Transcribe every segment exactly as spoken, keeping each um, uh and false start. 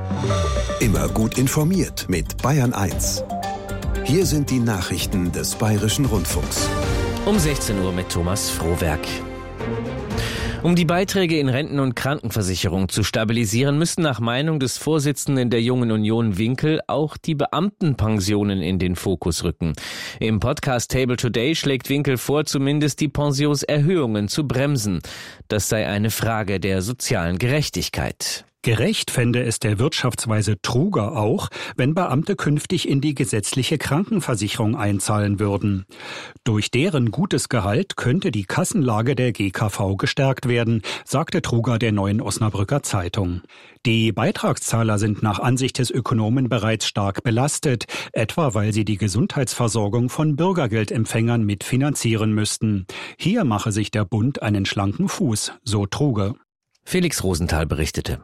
Immer gut informiert mit Bayern eins. Hier sind die Nachrichten des Bayerischen Rundfunks. Um sechzehn Uhr mit Thomas Frohwerk. Um die Beiträge in Renten- und Krankenversicherung zu stabilisieren, müssen nach Meinung des Vorsitzenden der Jungen Union Winkel auch die Beamtenpensionen in den Fokus rücken. Im Podcast Table Today schlägt Winkel vor, zumindest die Pensionserhöhungen zu bremsen. Das sei eine Frage der sozialen Gerechtigkeit. Gerecht fände es der Wirtschaftsweise Truger auch, wenn Beamte künftig in die gesetzliche Krankenversicherung einzahlen würden. Durch deren gutes Gehalt könnte die Kassenlage der G K V gestärkt werden, sagte Truger der Neuen Osnabrücker Zeitung. Die Beitragszahler sind nach Ansicht des Ökonomen bereits stark belastet, etwa weil sie die Gesundheitsversorgung von Bürgergeldempfängern mitfinanzieren müssten. Hier mache sich der Bund einen schlanken Fuß, so Truger. Felix Rosenthal berichtete.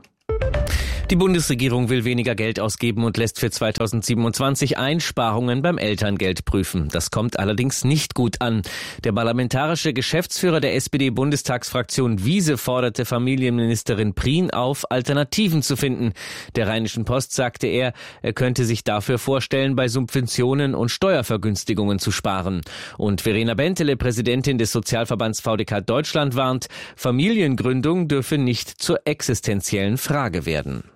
Die Bundesregierung will weniger Geld ausgeben und lässt für zweitausendsiebenundzwanzig Einsparungen beim Elterngeld prüfen. Das kommt allerdings nicht gut an. Der parlamentarische Geschäftsführer der S P D-Bundestagsfraktion Wiese forderte Familienministerin Prien auf, Alternativen zu finden. Der Rheinischen Post sagte er, er könnte sich dafür vorstellen, bei Subventionen und Steuervergünstigungen zu sparen. Und Verena Bentele, Präsidentin des Sozialverbands V D K Deutschland, warnt, Familiengründung dürfe nicht zur existenziellen Frage werden.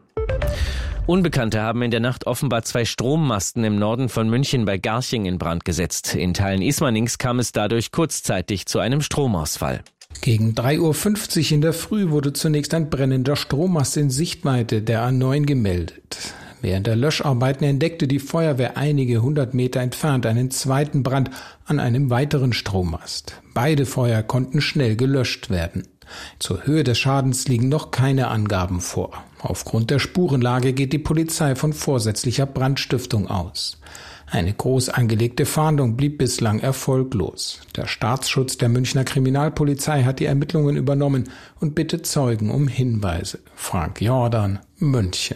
Unbekannte haben in der Nacht offenbar zwei Strommasten im Norden von München bei Garching in Brand gesetzt. In Teilen Ismanings kam es dadurch kurzzeitig zu einem Stromausfall. Gegen drei Uhr fünfzig in der Früh wurde zunächst ein brennender Strommast in Sichtweite der A neun gemeldet. Während der Löscharbeiten entdeckte die Feuerwehr einige hundert Meter entfernt einen zweiten Brand an einem weiteren Strommast. Beide Feuer konnten schnell gelöscht werden. Zur Höhe des Schadens liegen noch keine Angaben vor. Aufgrund der Spurenlage geht die Polizei von vorsätzlicher Brandstiftung aus. Eine groß angelegte Fahndung blieb bislang erfolglos. Der Staatsschutz der Münchner Kriminalpolizei hat die Ermittlungen übernommen und bittet Zeugen um Hinweise. Frank Jordan, München.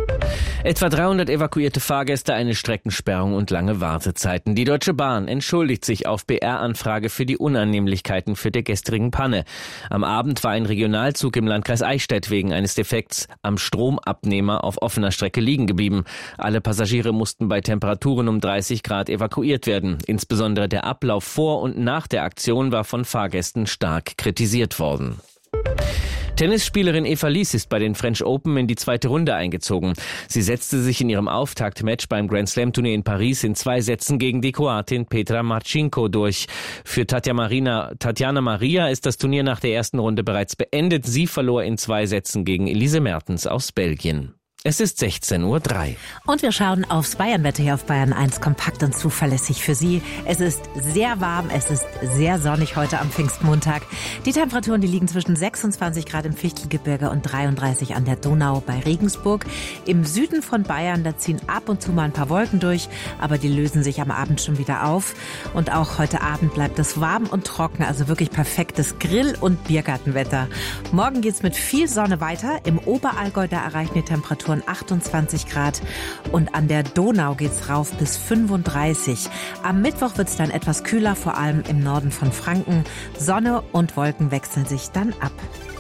Etwa dreihundert evakuierte Fahrgäste, eine Streckensperrung und lange Wartezeiten. Die Deutsche Bahn entschuldigt sich auf B R-Anfrage für die Unannehmlichkeiten für der gestrigen Panne. Am Abend war ein Regionalzug im Landkreis Eichstätt wegen eines Defekts am Stromabnehmer auf offener Strecke liegen geblieben. Alle Passagiere mussten bei Temperaturen um dreißig Grad evakuiert werden. Insbesondere der Ablauf vor und nach der Aktion war von Fahrgästen stark kritisiert worden. Tennisspielerin Eva Lies ist bei den French Open in die zweite Runde eingezogen. Sie setzte sich in ihrem Auftaktmatch beim Grand Slam Turnier in Paris in zwei Sätzen gegen die Kroatin Petra Marcinko durch. Für Tatjana, Tatjana Maria ist das Turnier nach der ersten Runde bereits beendet. Sie verlor in zwei Sätzen gegen Elise Mertens aus Belgien. Es ist sechzehn Uhr drei. Und wir schauen aufs Bayernwetter hier auf Bayern eins, kompakt und zuverlässig für Sie. Es ist sehr warm, es ist sehr sonnig heute am Pfingstmontag. Die Temperaturen, die liegen zwischen sechsundzwanzig Grad im Fichtelgebirge und dreiunddreißig an der Donau bei Regensburg. Im Süden von Bayern, da ziehen ab und zu mal ein paar Wolken durch, aber die lösen sich am Abend schon wieder auf. Und auch heute Abend bleibt es warm und trocken, also wirklich perfektes Grill- und Biergartenwetter. Morgen geht's mit viel Sonne weiter. Im Oberallgäu, da erreichen die Temperaturen achtundzwanzig Grad und an der Donau geht's rauf bis fünfunddreißig. Am Mittwoch wird's dann etwas kühler, vor allem im Norden von Franken. Sonne und Wolken wechseln sich dann ab.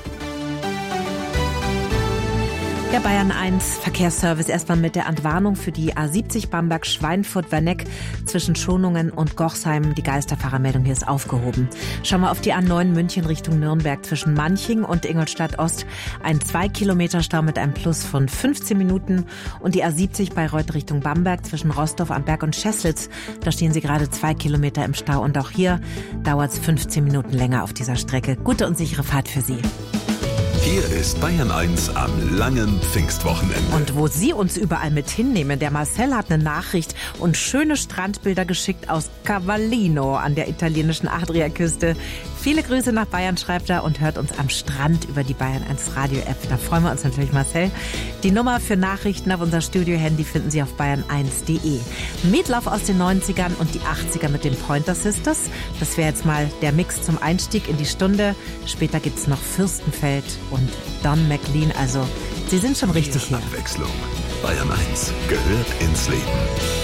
Der Bayern eins Verkehrsservice erstmal mit der Entwarnung für die A siebzig Bamberg-Schweinfurt-Werneck zwischen Schonungen und Gochsheim. Die Geisterfahrermeldung hier ist aufgehoben. Schauen wir auf die A neun München Richtung Nürnberg zwischen Manching und Ingolstadt Ost. Ein zwei Kilometer Stau mit einem Plus von fünfzehn Minuten. Und die A siebzig Bayreuth Richtung Bamberg zwischen Rostorf am Berg und Scheßlitz. Da stehen Sie gerade zwei Kilometer im Stau. Und auch hier dauert es fünfzehn Minuten länger auf dieser Strecke. Gute und sichere Fahrt für Sie. Hier ist Bayern eins am langen Pfingstwochenende. Und wo Sie uns überall mit hinnehmen, der Marcel hat eine Nachricht und schöne Strandbilder geschickt aus Cavallino an der italienischen Adriaküste. Viele Grüße nach Bayern, schreibt er, und hört uns am Strand über die Bayern eins Radio-App. Da freuen wir uns natürlich, Marcel. Die Nummer für Nachrichten auf unser Studio-Handy finden Sie auf bayern eins punkt de. Meatloaf aus den neunzigern und die achtziger mit den Pointer Sisters. Das wäre jetzt mal der Mix zum Einstieg in die Stunde. Später gibt's noch Fürstenfeld und Don McLean. Also, Sie sind schon richtig hier. Abwechslung. Bayern eins gehört ins Leben.